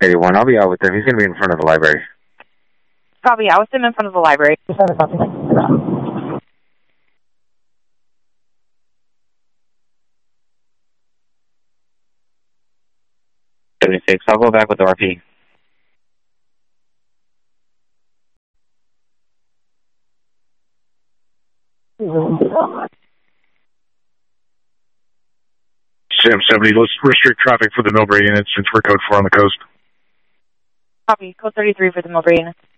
81, I'll be out with him. He's going to be in front of the library. Copy, I was sitting in front of the library. 76, I'll go back with the RP. Sam 70, let's restrict traffic for the Millbrae unit since we're code 4 on the coast. Copy, code 33 for the Millbrae unit.